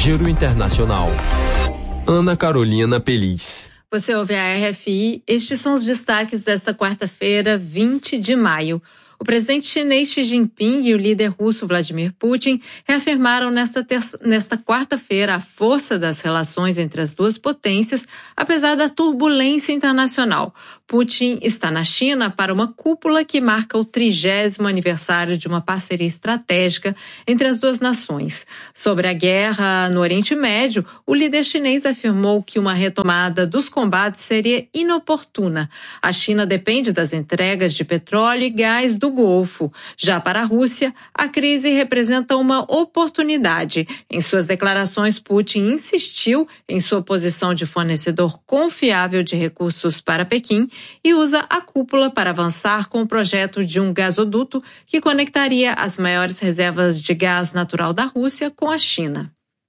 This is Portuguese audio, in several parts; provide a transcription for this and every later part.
Giro Internacional. Ana Carolina Peliz. Você ouve a RFI. Estes são os destaques desta quarta-feira, 20 de maio. O presidente chinês Xi Jinping e o líder russo Vladimir Putin reafirmaram nesta quarta-feira a força das relações entre as duas potências, apesar da turbulência internacional. Putin está na China para uma cúpula que marca o 30º aniversário de uma parceria estratégica entre as duas nações. Sobre a guerra no Oriente Médio, o líder chinês afirmou que uma retomada dos combates seria inoportuna. A China depende das entregas de petróleo e gás do Golfo. Já para a Rússia, a crise representa uma oportunidade. Em suas declarações, Putin insistiu em sua posição de fornecedor confiável de recursos para Pequim e usa a cúpula para avançar com o projeto de um gasoduto que conectaria as maiores reservas de gás natural da Rússia com a China.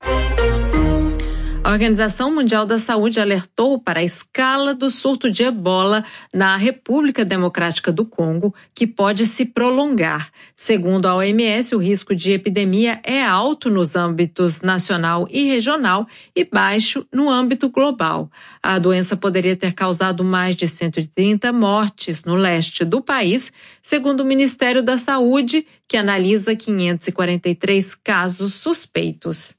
A Organização Mundial da Saúde alertou para a escala do surto de ebola na República Democrática do Congo, que pode se prolongar. Segundo a OMS, o risco de epidemia é alto nos âmbitos nacional e regional e baixo no âmbito global. A doença poderia ter causado mais de 130 mortes no leste do país, segundo o Ministério da Saúde, que analisa 543 casos suspeitos.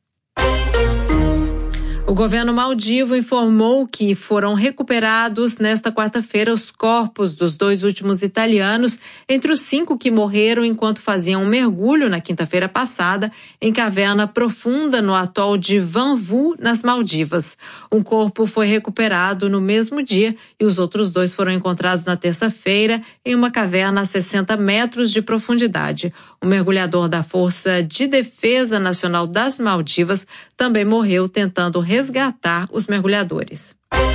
O governo maldivo informou que foram recuperados nesta quarta-feira os corpos dos 2 últimos italianos, entre os 5 que morreram enquanto faziam um mergulho na quinta-feira passada em caverna profunda no atol de Vanvu, nas Maldivas. Um corpo foi recuperado no mesmo dia e os outros 2 foram encontrados na terça-feira em uma caverna a 60 metros de profundidade. O mergulhador da Força de Defesa Nacional das Maldivas também morreu tentando resgatar os mergulhadores.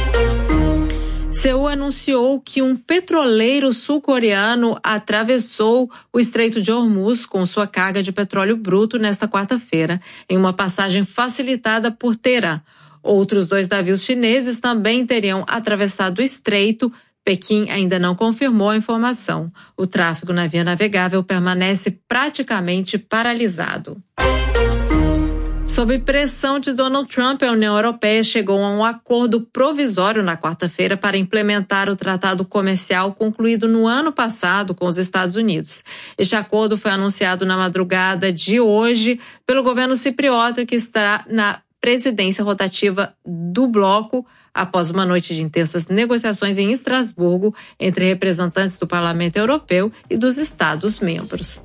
Seul anunciou que um petroleiro sul-coreano atravessou o Estreito de Hormuz com sua carga de petróleo bruto nesta quarta-feira, em uma passagem facilitada por Teherã. Outros 2 navios chineses também teriam atravessado o estreito. Pequim ainda não confirmou a informação. O tráfego na via navegável permanece praticamente paralisado. Sob pressão de Donald Trump, a União Europeia chegou a um acordo provisório na quarta-feira para implementar o tratado comercial concluído no ano passado com os Estados Unidos. Este acordo foi anunciado na madrugada de hoje pelo governo cipriota, que estará na presidência rotativa do bloco após uma noite de intensas negociações em Estrasburgo entre representantes do Parlamento Europeu e dos Estados-membros.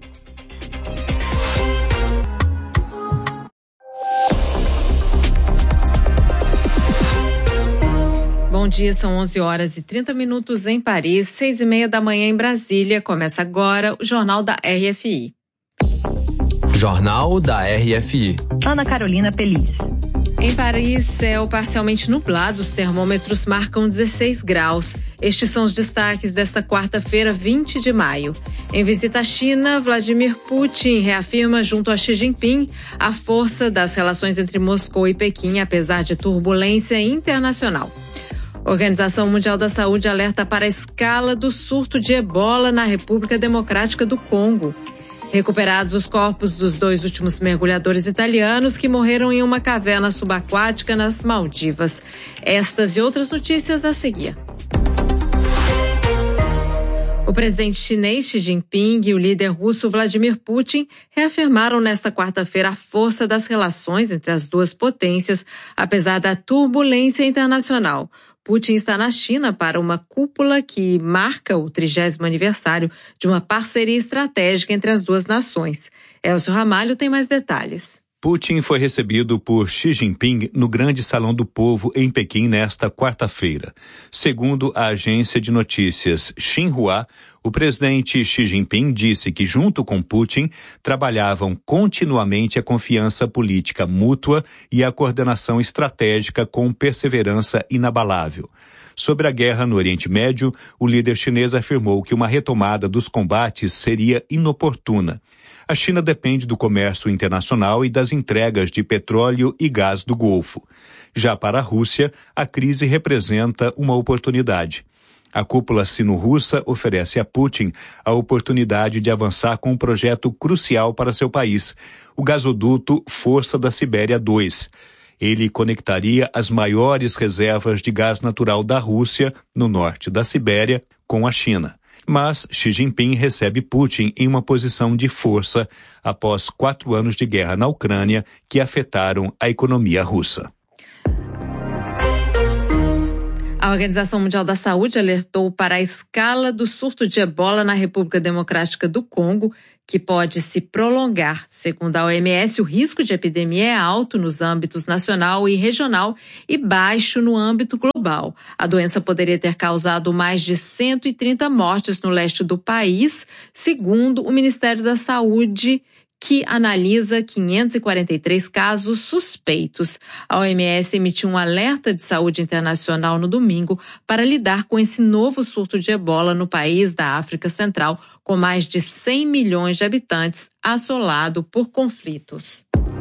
Bom dia, são 11h30 em Paris, 6h30 da manhã em Brasília. Começa agora o Jornal da RFI. Jornal da RFI. Ana Carolina Peliz. Em Paris, céu parcialmente nublado, os termômetros marcam 16 graus. Estes são os destaques desta quarta-feira, 20 de maio. Em visita à China, Vladimir Putin reafirma junto a Xi Jinping a força das relações entre Moscou e Pequim, apesar de turbulência internacional. A Organização Mundial da Saúde alerta para a escala do surto de ebola na República Democrática do Congo. Recuperados os corpos dos 2 últimos mergulhadores italianos que morreram em uma caverna subaquática nas Maldivas. Estas e outras notícias a seguir. O presidente chinês Xi Jinping e o líder russo Vladimir Putin reafirmaram nesta quarta-feira a força das relações entre as duas potências, apesar da turbulência internacional. Putin está na China para uma cúpula que marca o 30º aniversário de uma parceria estratégica entre as duas nações. Elcio Ramalho tem mais detalhes. Putin foi recebido por Xi Jinping no Grande Salão do Povo em Pequim nesta quarta-feira. Segundo a agência de notícias Xinhua, o presidente Xi Jinping disse que, junto com Putin, trabalhavam continuamente a confiança política mútua e a coordenação estratégica com perseverança inabalável. Sobre a guerra no Oriente Médio, o líder chinês afirmou que uma retomada dos combates seria inoportuna. A China depende do comércio internacional e das entregas de petróleo e gás do Golfo. Já para a Rússia, a crise representa uma oportunidade. A cúpula sino-russa oferece a Putin a oportunidade de avançar com um projeto crucial para seu país, o gasoduto Força da Sibéria 2. Ele conectaria as maiores reservas de gás natural da Rússia, no norte da Sibéria, com a China. Mas Xi Jinping recebe Putin em uma posição de força após 4 anos de guerra na Ucrânia que afetaram a economia russa. A Organização Mundial da Saúde alertou para a escala do surto de ebola na República Democrática do Congo, que pode se prolongar. Segundo a OMS, o risco de epidemia é alto nos âmbitos nacional e regional e baixo no âmbito global. A doença poderia ter causado mais de 130 mortes no leste do país, segundo o Ministério da Saúde, que analisa 543 casos suspeitos. A OMS emitiu um alerta de saúde internacional no domingo para lidar com esse novo surto de ebola no país da África Central, com mais de 100 milhões de habitantes, assolado por conflitos.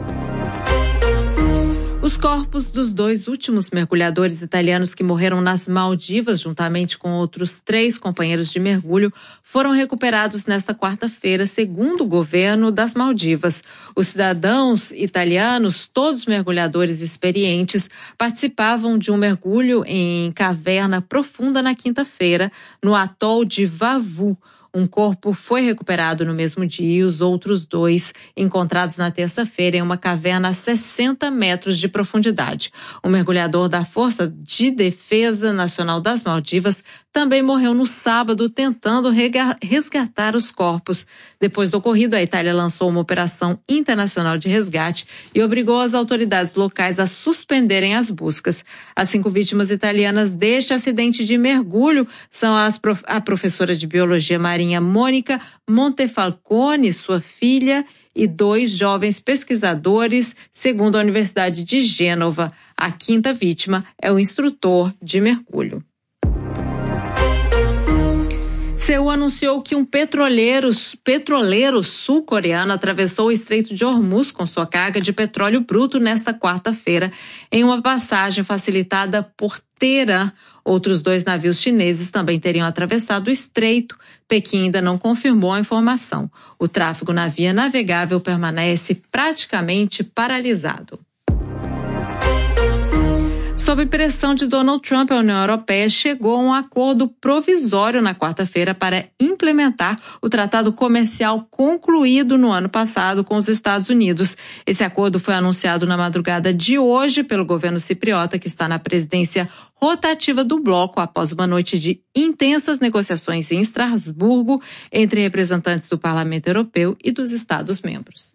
Os corpos dos 2 últimos mergulhadores italianos que morreram nas Maldivas, juntamente com outros 3 companheiros de mergulho, foram recuperados nesta quarta-feira, segundo o governo das Maldivas. Os cidadãos italianos, todos mergulhadores experientes, participavam de um mergulho em caverna profunda na quinta-feira, no atol de Vavu. Um corpo foi recuperado no mesmo dia e os outros 2 encontrados na terça-feira em uma caverna a 60 metros de profundidade. O mergulhador da Força de Defesa Nacional das Maldivas também morreu no sábado tentando resgatar os corpos. Depois do ocorrido, a Itália lançou uma operação internacional de resgate e obrigou as autoridades locais a suspenderem as buscas. As 5 vítimas italianas deste acidente de mergulho são a professora de biologia marinha Mônica Montefalcone, sua filha, e 2 jovens pesquisadores, segundo a Universidade de Gênova. A 5ª vítima é o instrutor de mergulho. Seul anunciou que um petroleiro sul-coreano atravessou o Estreito de Hormuz com sua carga de petróleo bruto nesta quarta-feira, em uma passagem facilitada por Teherã. Outros 2 navios chineses também teriam atravessado o estreito. Pequim ainda não confirmou a informação. O tráfego na via navegável permanece praticamente paralisado. Sob pressão de Donald Trump, a União Europeia chegou a um acordo provisório na quarta-feira para implementar o tratado comercial concluído no ano passado com os Estados Unidos. Esse acordo foi anunciado na madrugada de hoje pelo governo cipriota, que está na presidência rotativa do bloco após uma noite de intensas negociações em Estrasburgo entre representantes do Parlamento Europeu e dos Estados-membros.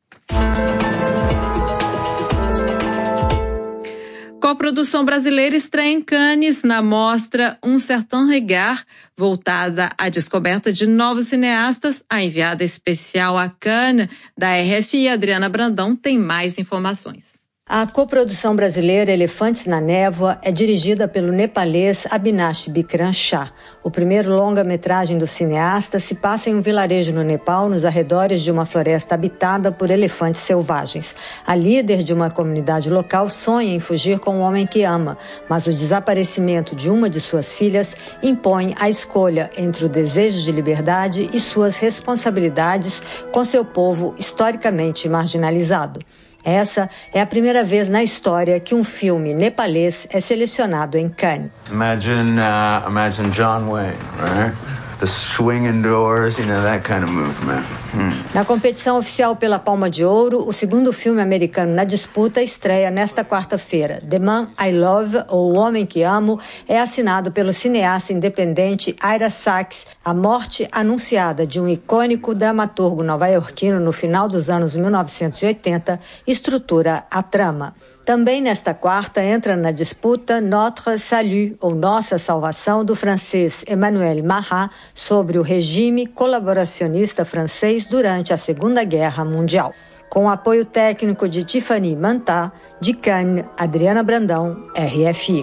Coprodução brasileira estreia em Cannes na mostra Um Certain Regard, voltada à descoberta de novos cineastas. A enviada especial a Cannes da RFI, Adriana Brandão, tem mais informações. A coprodução brasileira Elefantes na Névoa é dirigida pelo nepalês Abhinash Bikram Shah. O primeiro longa-metragem do cineasta se passa em um vilarejo no Nepal, nos arredores de uma floresta habitada por elefantes selvagens. A líder de uma comunidade local sonha em fugir com o homem que ama, mas o desaparecimento de uma de suas filhas impõe a escolha entre o desejo de liberdade e suas responsabilidades com seu povo historicamente marginalizado. Essa é a primeira vez na história que um filme nepalês é selecionado em Cannes. Imagine John Wayne, right? The swinging doors, that kind of movement. Na competição oficial pela Palma de Ouro, o segundo filme americano na disputa estreia nesta quarta-feira. The Man I Love, ou O Homem que Amo, é assinado pelo cineasta independente Ira Sachs. A morte anunciada de um icônico dramaturgo nova-iorquino no final dos anos 1980 estrutura a trama. Também nesta quarta entra na disputa Notre Salut, ou Nossa Salvação, do francês Emmanuel Marat, sobre o regime colaboracionista francês durante a Segunda Guerra Mundial. Com o apoio técnico de Tiffany Mantá, de Cannes, Adriana Brandão, RFI.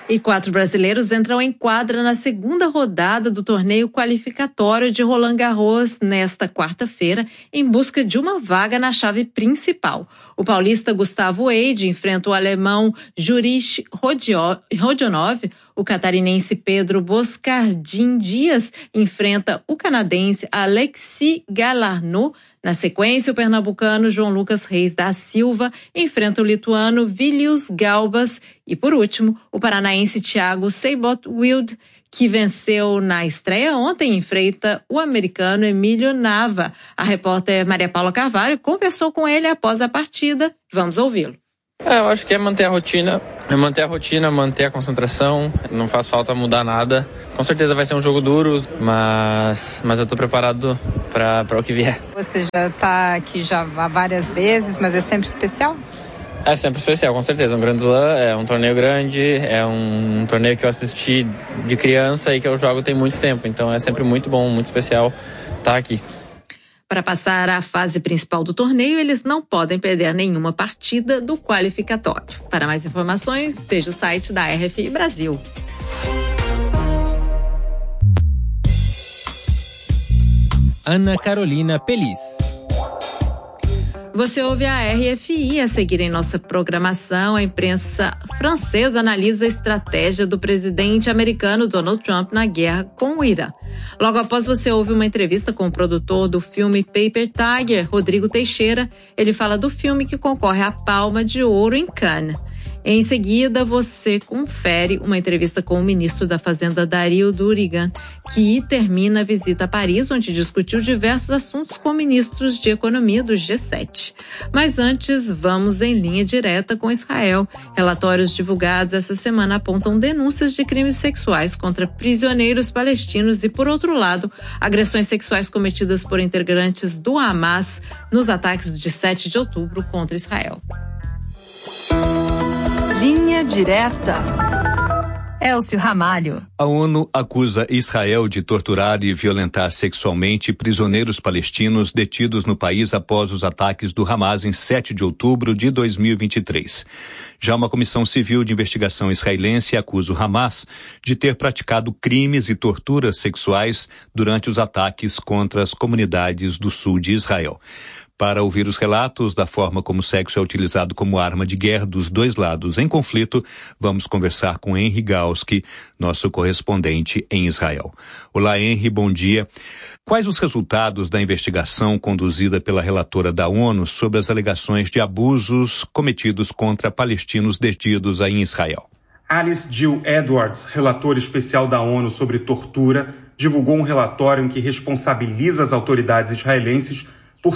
E 4 brasileiros entram em quadra na segunda rodada do torneio qualificatório de Roland Garros nesta quarta-feira, em busca de uma vaga na chave principal. O paulista Gustavo Eide enfrenta o alemão Jurij Rodionov, o catarinense Pedro Boscardin Dias enfrenta o canadense Alexis Galarneau. Na sequência, o pernambucano João Lucas Reis da Silva enfrenta o lituano Vilius Galbas. E, por último, o paranaense Thiago Seibold, que venceu na estreia ontem, enfrenta o americano Emílio Nava. A repórter Maria Paula Carvalho conversou com ele após a partida. Vamos ouvi-lo. Eu acho que é manter a rotina, manter a concentração, não faz falta mudar nada. Com certeza vai ser um jogo duro, mas eu tô preparado para o que vier. Você já está aqui já várias vezes, mas é sempre especial? É sempre especial, com certeza. Um grande slam, é um torneio grande, é um torneio que eu assisti de criança e que eu jogo tem muito tempo, então é sempre muito bom, muito especial estar aqui. Para passar à fase principal do torneio, eles não podem perder nenhuma partida do qualificatório. Para mais informações, veja o site da RFI Brasil. Ana Carolina Pelis. Você ouve a RFI. A seguir em nossa programação, a imprensa francesa analisa a estratégia do presidente americano Donald Trump na guerra com o Irã. Logo após, você ouve uma entrevista com o produtor do filme Paper Tiger, Rodrigo Teixeira. Ele fala do filme que concorre à Palma de Ouro em Cannes. Em seguida, você confere uma entrevista com o ministro da Fazenda, Dario Durigan, que termina a visita a Paris, onde discutiu diversos assuntos com ministros de economia do G7. Mas antes, vamos em linha direta com Israel. Relatórios divulgados essa semana apontam denúncias de crimes sexuais contra prisioneiros palestinos e, por outro lado, agressões sexuais cometidas por integrantes do Hamas nos ataques de 7 de outubro contra Israel. Linha direta. Elcio Ramalho. A ONU acusa Israel de torturar e violentar sexualmente prisioneiros palestinos detidos no país após os ataques do Hamas em 7 de outubro de 2023. Já uma comissão civil de investigação israelense acusa o Hamas de ter praticado crimes e torturas sexuais durante os ataques contra as comunidades do sul de Israel. Para ouvir os relatos da forma como o sexo é utilizado como arma de guerra dos dois lados em conflito, vamos conversar com Henry Galski, nosso correspondente em Israel. Olá, Henry, bom dia. Quais os resultados da investigação conduzida pela relatora da ONU sobre as alegações de abusos cometidos contra palestinos detidos aí em Israel? Alice Jill Edwards, relatora especial da ONU sobre tortura, divulgou um relatório em que responsabiliza as autoridades israelenses por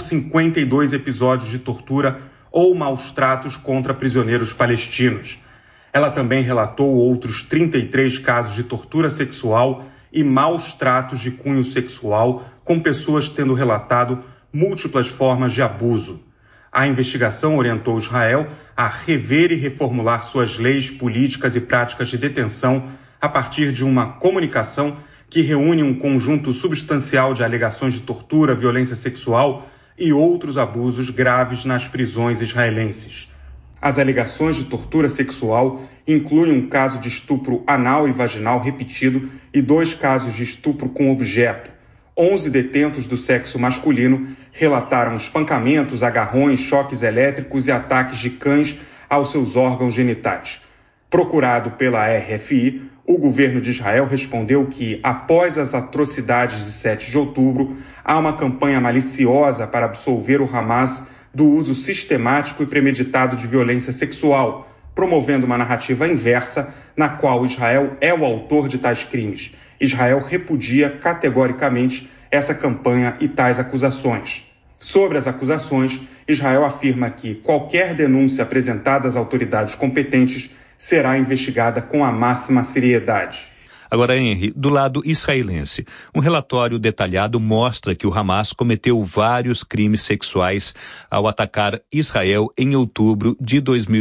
52 episódios de tortura ou maus-tratos contra prisioneiros palestinos. Ela também relatou outros 33 casos de tortura sexual e maus-tratos de cunho sexual, com pessoas tendo relatado múltiplas formas de abuso. A investigação orientou Israel a rever e reformular suas leis, políticas e práticas de detenção a partir de uma comunicação que reúne um conjunto substancial de alegações de tortura, violência sexual e outros abusos graves nas prisões israelenses. As alegações de tortura sexual incluem um caso de estupro anal e vaginal repetido e 2 casos de estupro com objeto. 11 detentos do sexo masculino relataram espancamentos, agarrões, choques elétricos e ataques de cães aos seus órgãos genitais. Procurado pela RFI, o governo de Israel respondeu que, após as atrocidades de 7 de outubro, há uma campanha maliciosa para absolver o Hamas do uso sistemático e premeditado de violência sexual, promovendo uma narrativa inversa na qual Israel é o autor de tais crimes. Israel repudia categoricamente essa campanha e tais acusações. Sobre as acusações, Israel afirma que qualquer denúncia apresentada às autoridades competentes será investigada com a máxima seriedade. Agora, Henry, do lado israelense, um relatório detalhado mostra que o Hamas cometeu vários crimes sexuais ao atacar Israel em outubro de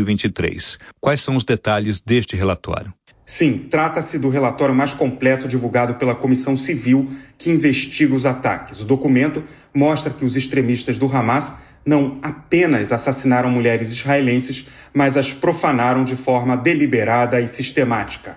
2023. Quais são os detalhes deste relatório? Sim, trata-se do relatório mais completo divulgado pela Comissão Civil que investiga os ataques. O documento mostra que os extremistas do Hamas não apenas assassinaram mulheres israelenses, mas as profanaram de forma deliberada e sistemática.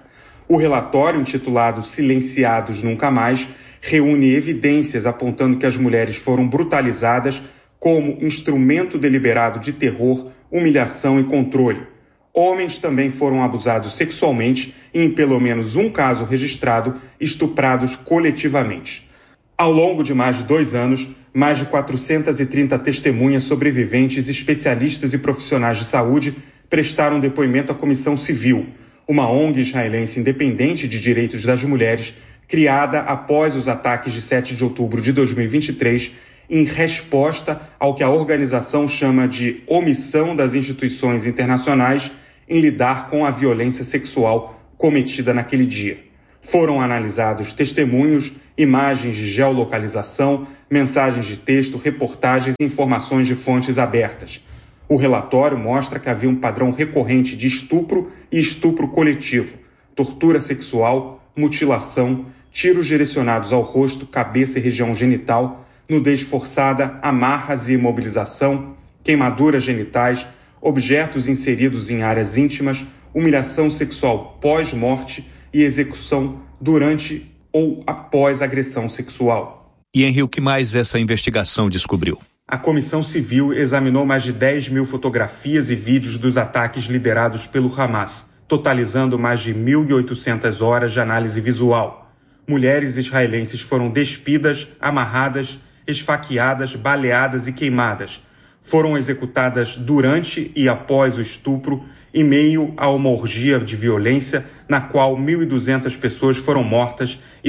O relatório, intitulado Silenciados Nunca Mais, reúne evidências apontando que as mulheres foram brutalizadas como instrumento deliberado de terror, humilhação e controle. Homens também foram abusados sexualmente e, em pelo menos um caso registrado, estuprados coletivamente. Ao longo de mais de 2 anos, mais de 430 testemunhas, sobreviventes, especialistas e profissionais de saúde prestaram depoimento à Comissão Civil, uma ONG israelense independente de direitos das mulheres, criada após os ataques de 7 de outubro de 2023, em resposta ao que a organização chama de omissão das instituições internacionais em lidar com a violência sexual cometida naquele dia. Foram analisados testemunhos, imagens de geolocalização, mensagens de texto, reportagens e informações de fontes abertas. O relatório mostra que havia um padrão recorrente de estupro e estupro coletivo, tortura sexual, mutilação, tiros direcionados ao rosto, cabeça e região genital, nudez forçada, amarras e imobilização, queimaduras genitais, objetos inseridos em áreas íntimas, humilhação sexual pós-morte e execução durante ou após agressão sexual. E, Henri, o que mais essa investigação descobriu? A Comissão Civil examinou mais de 10 mil fotografias e vídeos dos ataques liderados pelo Hamas, totalizando mais de 1.800 horas de análise visual. Mulheres israelenses foram despidas, amarradas, esfaqueadas, baleadas e queimadas. Foram executadas durante e após o estupro, em meio a uma orgia de violência na qual 1.200 pessoas foram mortas e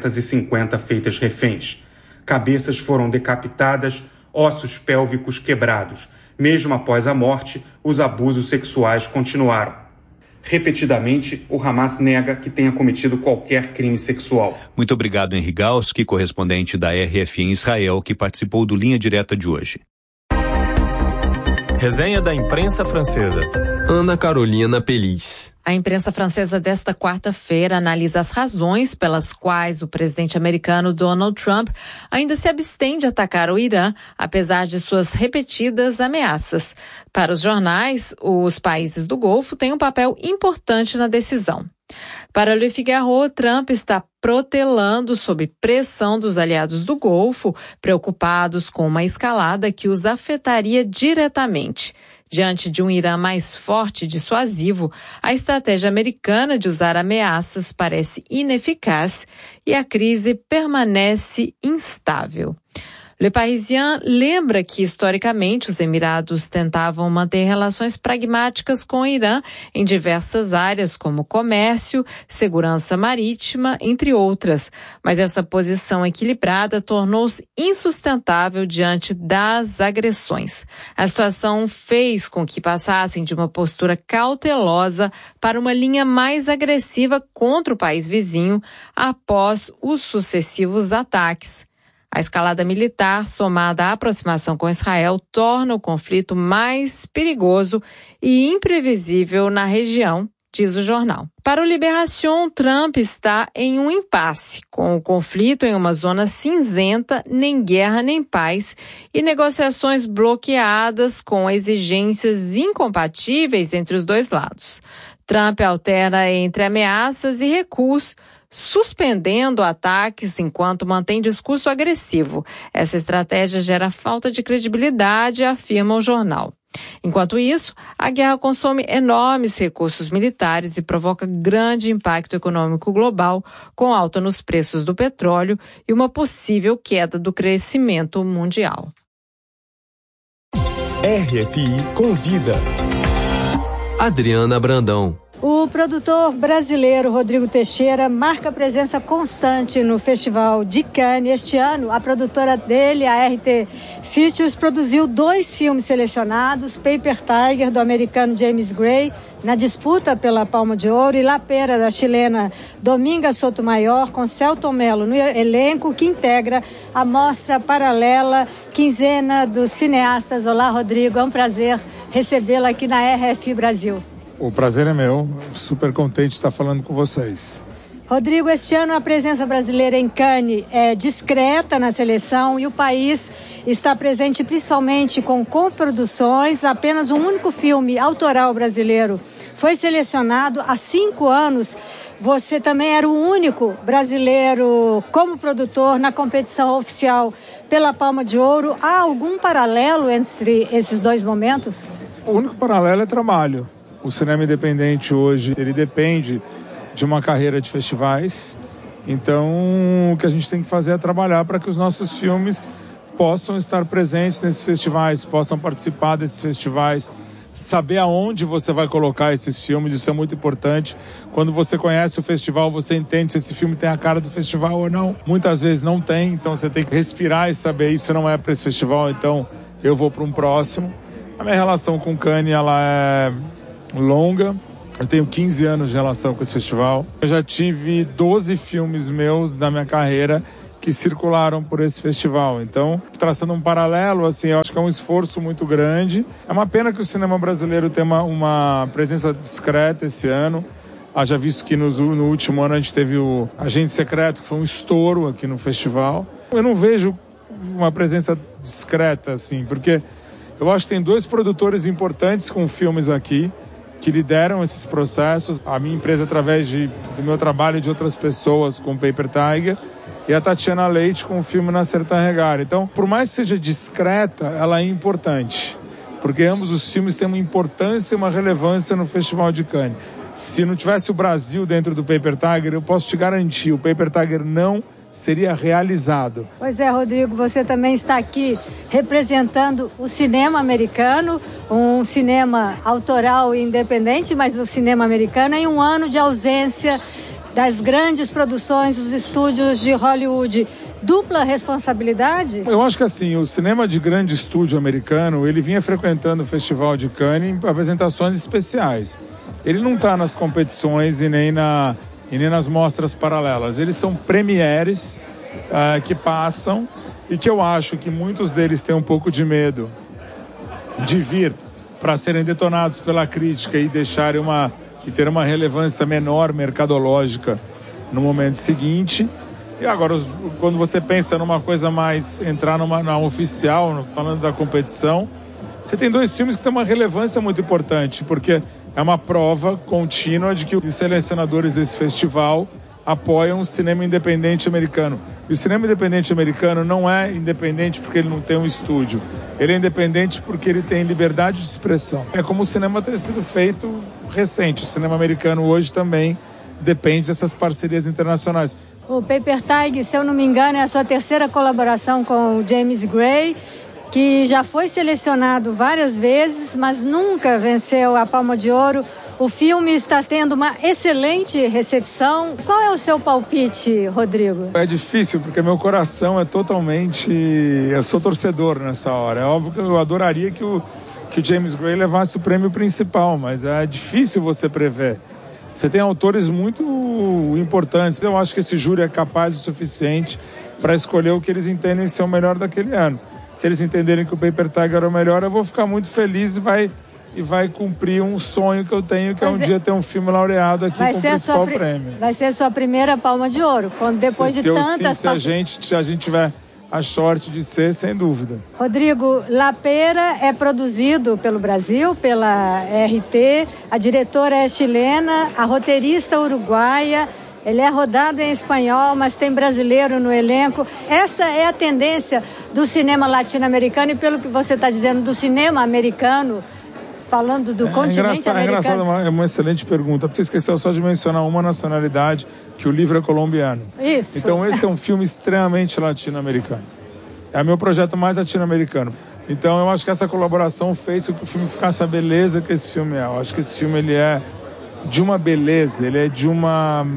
250 feitas reféns. Cabeças foram decapitadas, ossos pélvicos quebrados. Mesmo após a morte, os abusos sexuais continuaram. Repetidamente, o Hamas nega que tenha cometido qualquer crime sexual. Muito obrigado, Henri Galski, correspondente da RFI em Israel, que participou do Linha Direta de hoje. Resenha da imprensa francesa. Ana Carolina Pelis. A imprensa francesa desta quarta-feira analisa as razões pelas quais o presidente americano Donald Trump ainda se abstém de atacar o Irã, apesar de suas repetidas ameaças. Para os jornais, os países do Golfo têm um papel importante na decisão. Para Le Figaro, Trump está protelando sob pressão dos aliados do Golfo, preocupados com uma escalada que os afetaria diretamente. Diante de um Irã mais forte e dissuasivo, a estratégia americana de usar ameaças parece ineficaz e a crise permanece instável. Le Parisien lembra que, historicamente, os Emirados tentavam manter relações pragmáticas com o Irã em diversas áreas, como comércio, segurança marítima, entre outras. Mas essa posição equilibrada tornou-se insustentável diante das agressões. A situação fez com que passassem de uma postura cautelosa para uma linha mais agressiva contra o país vizinho após os sucessivos ataques. A escalada militar, somada à aproximação com Israel, torna o conflito mais perigoso e imprevisível na região, diz o jornal. Para o Libération, Trump está em um impasse, com o conflito em uma zona cinzenta, nem guerra nem paz, e negociações bloqueadas com exigências incompatíveis entre os dois lados. Trump alterna entre ameaças e recuos, suspendendo ataques enquanto mantém discurso agressivo. Essa estratégia gera falta de credibilidade, afirma o jornal. Enquanto isso, a guerra consome enormes recursos militares e provoca grande impacto econômico global, com alta nos preços do petróleo e uma possível queda do crescimento mundial. RFI Convida. Adriana Brandão. O produtor brasileiro Rodrigo Teixeira marca presença constante no Festival de Cannes. Este ano, a produtora dele, a RT Features, produziu 2 filmes selecionados, Paper Tiger, do americano James Gray, na disputa pela Palma de Ouro, e La Pera, da chilena Dominga Sotomayor, com Celton Mello no elenco, que integra a mostra paralela Quinzena dos Cineastas. Olá, Rodrigo, é um prazer recebê-lo aqui na RFI Brasil. O prazer é meu, super contente de estar falando com vocês. Rodrigo, este ano a presença brasileira em Cannes é discreta na seleção e o país está presente principalmente com coproduções. Apenas um único filme autoral brasileiro foi selecionado há 5 anos você também era o único brasileiro como produtor na competição oficial pela Palma de Ouro. Há algum paralelo entre esses dois momentos? O único paralelo é trabalho. O cinema independente hoje, ele depende de uma carreira de festivais. Então, o que a gente tem que fazer é trabalhar para que os nossos filmes possam estar presentes nesses festivais, possam participar desses festivais, saber aonde você vai colocar esses filmes, isso é muito importante. Quando você conhece o festival, você entende se esse filme tem a cara do festival ou não. Muitas vezes não tem, então você tem que respirar e saber, isso não é para esse festival, então eu vou para um próximo. A minha relação com Cannes, ela é longa. Eu tenho 15 anos de relação com esse festival. Eu já tive 12 filmes meus da minha carreira que circularam por esse festival. Então, traçando um paralelo, assim, eu acho que é um esforço muito grande. É uma pena que o cinema brasileiro tenha uma presença discreta esse ano. Haja visto que no último ano a gente teve o Agente Secreto, que foi um estouro aqui no festival. Eu não vejo uma presença discreta, assim, porque eu acho que tem 2 produtores importantes com filmes aqui, que lideram esses processos. A minha empresa, através do meu trabalho e de outras pessoas, com o Paper Tiger, e a Tatiana Leite com o filme Nascer Tarregar. Então, por mais que seja discreta, ela é importante, porque ambos os filmes têm uma importância e uma relevância no Festival de Cannes. Se não tivesse o Brasil dentro do Paper Tiger, eu posso te garantir, o Paper Tiger não seria realizado. Pois é, Rodrigo, você também está aqui representando o cinema americano, um cinema autoral e independente, mas o cinema americano em um ano de ausência das grandes produções dos estúdios de Hollywood. Dupla responsabilidade? Eu acho que assim, o cinema de grande estúdio americano, ele vinha frequentando o Festival de Cannes em apresentações especiais. Ele não está nas competições e nem nas mostras paralelas. Eles são premieres que passam e que eu acho que muitos deles têm um pouco de medo de vir para serem detonados pela crítica e deixarem e ter uma relevância menor mercadológica no momento seguinte. E agora, quando você pensa numa coisa mais, entrar na oficial, falando da competição, você tem 2 filmes que têm uma relevância muito importante, porque é uma prova contínua de que os selecionadores desse festival apoiam o cinema independente americano. E o cinema independente americano não é independente porque ele não tem um estúdio. Ele é independente porque ele tem liberdade de expressão. É como o cinema tem sido feito recente. O cinema americano hoje também depende dessas parcerias internacionais. O Paper Tiger, se eu não me engano, é a sua 3ª colaboração com o James Gray, que já foi selecionado várias vezes, mas nunca venceu a Palma de Ouro. O filme está tendo uma excelente recepção. Qual é o seu palpite, Rodrigo? É difícil, porque meu coração é totalmente... Eu sou torcedor nessa hora. É óbvio que eu adoraria que o James Gray levasse o prêmio principal, mas é difícil você prever. Você tem autores muito importantes. Eu acho que esse júri é capaz o suficiente para escolher o que eles entendem ser o melhor daquele ano. Se eles entenderem que o Paper Tiger é o melhor, eu vou ficar muito feliz e vai cumprir um sonho que eu tenho, que é um dia ter um filme laureado aqui com o principal prêmio. Vai ser a sua primeira Palma de Ouro, quando depois de tantas... Se a gente tiver a sorte de ser, sem dúvida. Rodrigo, La Pera é produzido pelo Brasil, pela RT, a diretora é chilena, a roteirista uruguaia. Ele é rodado em espanhol, mas tem brasileiro no elenco. Essa é a tendência do cinema latino-americano e, pelo que você está dizendo, do cinema americano, falando do continente americano. É engraçado, é uma excelente pergunta. Você esqueceu só de mencionar uma nacionalidade, que o livro é colombiano. Isso. Então esse é um filme extremamente latino-americano. É o meu projeto mais latino-americano. Então eu acho que essa colaboração fez com que o filme ficasse a beleza que esse filme é. Eu acho que esse filme ele é de uma beleza, ele é de uma...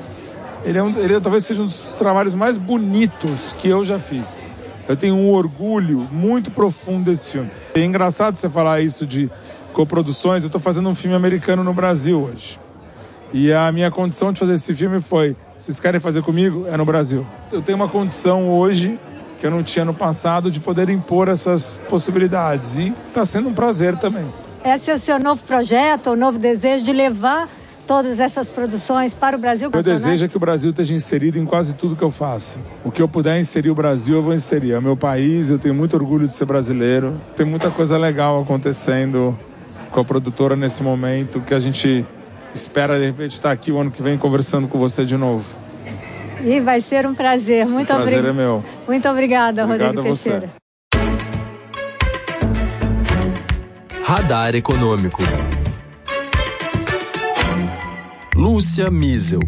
Ele talvez seja um dos trabalhos mais bonitos que eu já fiz. Eu tenho um orgulho muito profundo desse filme. É engraçado você falar isso de coproduções. Eu estou fazendo um filme americano no Brasil hoje. E a minha condição de fazer esse filme foi: vocês querem fazer comigo? É no Brasil. Eu tenho uma condição hoje que eu não tinha no passado de poder impor essas possibilidades. E está sendo um prazer também. Esse é o seu novo projeto, o novo desejo de levar todas essas produções para o Brasil? Meu desejo é que o Brasil esteja inserido em quase tudo que eu faço. O que eu puder inserir o Brasil, eu vou inserir. É o meu país, eu tenho muito orgulho de ser brasileiro. Tem muita coisa legal acontecendo com a produtora nesse momento, que a gente espera, de repente, estar aqui o ano que vem conversando com você de novo. E vai ser um prazer. Muito obrigada. O prazer é meu. Muito obrigada, Obrigado Rodrigo Teixeira. Radar Econômico. Lúcia Miesel.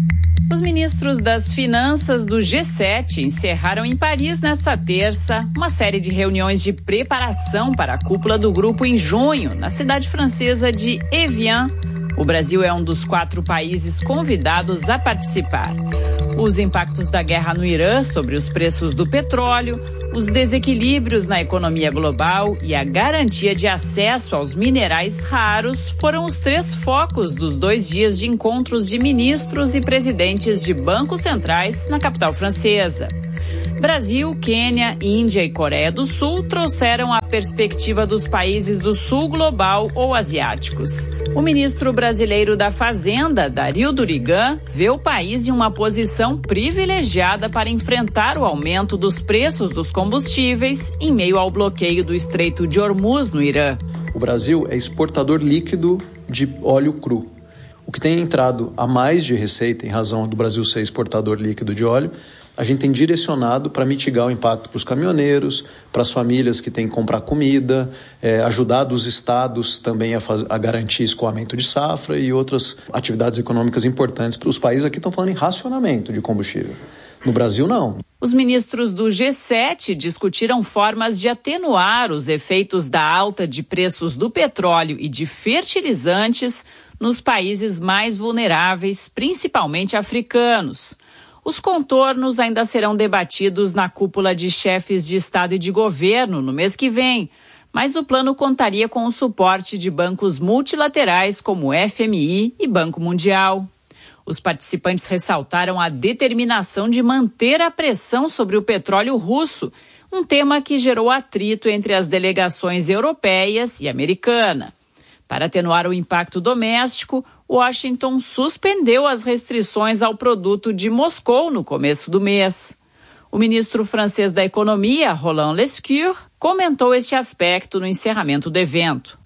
Os ministros das Finanças do G7 encerraram em Paris nesta terça uma série de reuniões de preparação para a cúpula do grupo em junho, na cidade francesa de Evian. O Brasil é um dos 4 países convidados a participar. Os impactos da guerra no Irã sobre os preços do petróleo, os desequilíbrios na economia global e a garantia de acesso aos minerais raros foram os 3 focos dos 2 dias de encontros de ministros e presidentes de bancos centrais na capital francesa. Brasil, Quênia, Índia e Coreia do Sul trouxeram a perspectiva dos países do sul global ou asiáticos. O ministro brasileiro da Fazenda, Dario Durigan, vê o país em uma posição privilegiada para enfrentar o aumento dos preços dos combustíveis em meio ao bloqueio do Estreito de Hormuz no Irã. O Brasil é exportador líquido de óleo cru. O que tem entrado a mais de receita, em razão do Brasil ser exportador líquido de óleo, a gente tem direcionado para mitigar o impacto para os caminhoneiros, para as famílias que têm que comprar comida, ajudar os estados também a garantir escoamento de safra e outras atividades econômicas importantes. Os países aqui estão falando em racionamento de combustível. No Brasil, não. Os ministros do G7 discutiram formas de atenuar os efeitos da alta de preços do petróleo e de fertilizantes nos países mais vulneráveis, principalmente africanos. Os contornos ainda serão debatidos na cúpula de chefes de Estado e de governo no mês que vem, mas o plano contaria com o suporte de bancos multilaterais como o FMI e Banco Mundial. Os participantes ressaltaram a determinação de manter a pressão sobre o petróleo russo, um tema que gerou atrito entre as delegações europeias e americana. Para atenuar o impacto doméstico, Washington suspendeu as restrições ao produto de Moscou no começo do mês. O ministro francês da Economia, Roland Lescure, comentou este aspecto no encerramento do evento.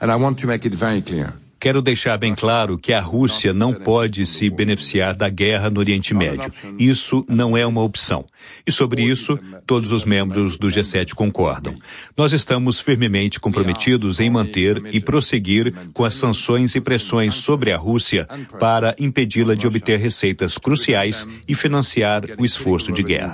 Quero deixar bem claro que a Rússia não pode se beneficiar da guerra no Oriente Médio. Isso não é uma opção. E sobre isso, todos os membros do G7 concordam. Nós estamos firmemente comprometidos em manter e prosseguir com as sanções e pressões sobre a Rússia para impedi-la de obter receitas cruciais e financiar o esforço de guerra.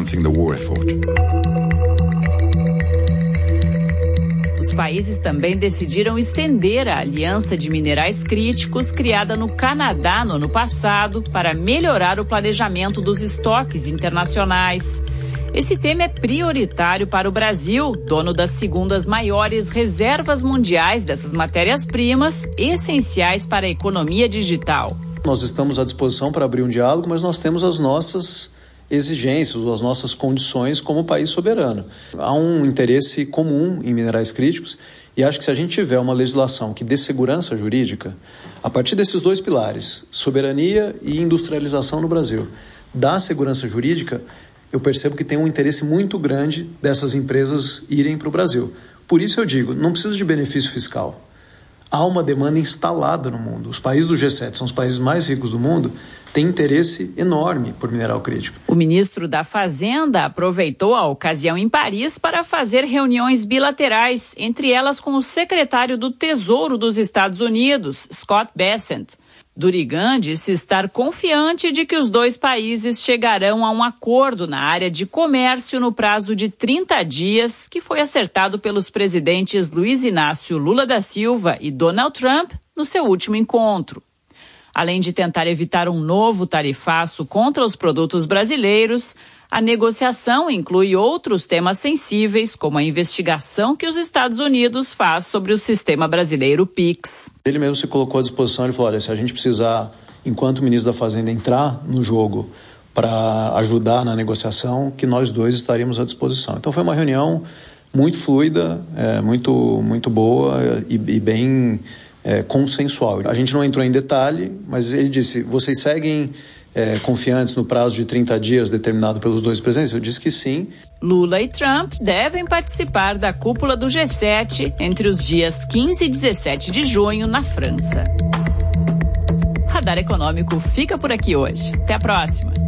Os países também decidiram estender a Aliança de Minerais Críticos, criada no Canadá no ano passado, para melhorar o planejamento dos estoques internacionais. Esse tema é prioritário para o Brasil, dono das segundas maiores reservas mundiais dessas matérias-primas, essenciais para a economia digital. Nós estamos à disposição para abrir um diálogo, mas nós temos as nossas exigências, as nossas condições como país soberano. Há um interesse comum em minerais críticos e acho que se a gente tiver uma legislação que dê segurança jurídica, a partir desses 2 pilares, soberania e industrialização no Brasil, dá segurança jurídica, eu percebo que tem um interesse muito grande dessas empresas irem para o Brasil. Por isso eu digo, não precisa de benefício fiscal. Há uma demanda instalada no mundo. Os países do G7 são os países mais ricos do mundo, têm interesse enorme por mineral crítico. O ministro da Fazenda aproveitou a ocasião em Paris para fazer reuniões bilaterais, entre elas com o secretário do Tesouro dos Estados Unidos, Scott Bessent. Durigan disse estar confiante de que os 2 países chegarão a um acordo na área de comércio no prazo de 30 dias, que foi acertado pelos presidentes Luiz Inácio Lula da Silva e Donald Trump no seu último encontro. Além de tentar evitar um novo tarifaço contra os produtos brasileiros, a negociação inclui outros temas sensíveis, como a investigação que os Estados Unidos faz sobre o sistema brasileiro PIX. Ele mesmo se colocou à disposição, ele falou, olha, se a gente precisar, enquanto ministro da Fazenda, entrar no jogo para ajudar na negociação, que nós 2 estaríamos à disposição. Então foi uma reunião muito fluida, muito boa e bem consensual. A gente não entrou em detalhe, mas ele disse, vocês seguem confiantes no prazo de 30 dias determinado pelos 2 presidentes? Eu disse que sim. Lula e Trump devem participar da cúpula do G7 entre os dias 15 e 17 de junho na França. Radar Econômico fica por aqui hoje. Até a próxima.